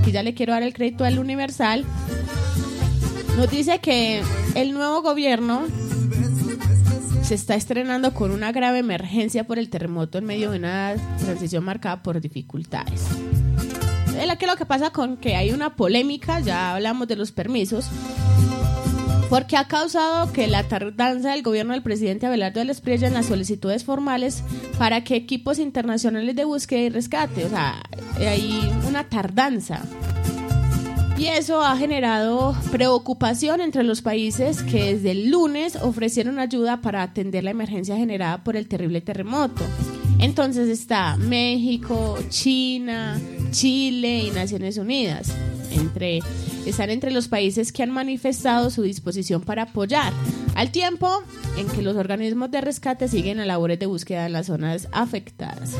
aquí ya le quiero dar el crédito al Universal, nos dice que el nuevo gobierno se está estrenando con una grave emergencia por el terremoto en medio de una transición marcada por dificultades. ¿Qué es lo que pasa con que hay una polémica? Ya hablamos de los permisos, porque ha causado que la tardanza del gobierno del presidente Abelardo del Espriella en las solicitudes formales para que equipos internacionales de búsqueda y rescate, o sea, hay una tardanza. Y eso ha generado preocupación entre los países que desde el lunes ofrecieron ayuda para atender la emergencia generada por el terrible terremoto. Entonces está México, China, Chile y Naciones Unidas. Están entre los países que han manifestado su disposición para apoyar, al tiempo en que los organismos de rescate siguen a labores de búsqueda en las zonas afectadas.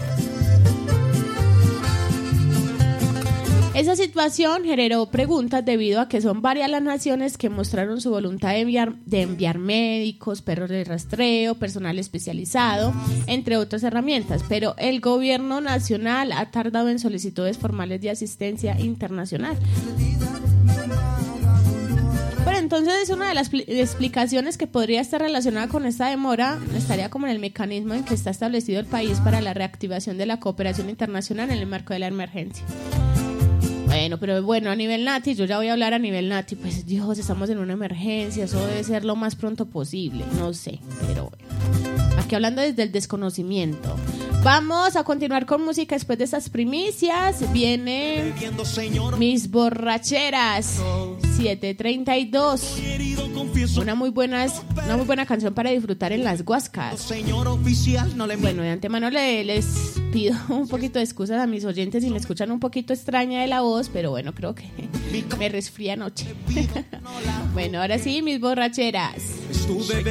Esa situación generó preguntas debido a que son varias las naciones que mostraron su voluntad de enviar médicos, perros de rastreo, personal especializado, entre otras herramientas, pero el gobierno nacional ha tardado en solicitudes formales de asistencia internacional. Pero entonces una de las explicaciones que podría estar relacionada con esta demora estaría como en el mecanismo en que está establecido el país para la reactivación de la cooperación internacional en el marco de la emergencia. Bueno, a nivel Nati, yo ya voy a hablar a nivel Nati, pues Dios, estamos en una emergencia, eso debe ser lo más pronto posible, no sé, pero bueno, aquí hablando desde el desconocimiento. Vamos a continuar con música después de estas primicias. Viene Mis Borracheras, 7:32. Una muy buena canción para disfrutar en las guascas. Bueno, de antemano les pido un poquito de excusas a mis oyentes si me escuchan un poquito extraña de la voz, pero bueno, creo que me resfría anoche. Bueno, ahora sí, Mis Borracheras. Estuve